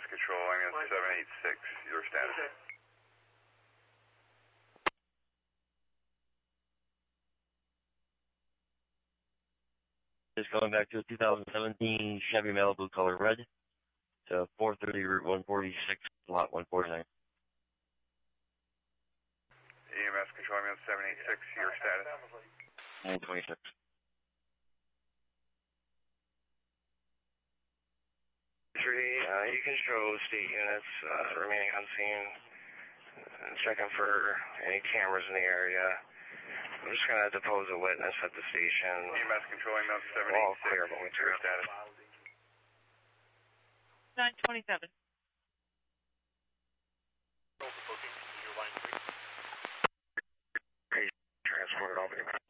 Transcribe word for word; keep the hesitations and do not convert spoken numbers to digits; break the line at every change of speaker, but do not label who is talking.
Control, ambulance seven eight six, your status.
Just going back to a two thousand seventeen Chevy Malibu color red to four thirty Route one forty-six, lot one forty-nine.
E M S Control, ambulance seven eight six, your status.
nine twenty-six.
Three, uh, you can show state units uh, remaining on scene, uh, checking for any cameras in the area. I'm just going to depose a witness at the station.
E M S Control, ambulance seven eight six,
All clear momentarily.
your status.
nine twenty-seven.
Transported over.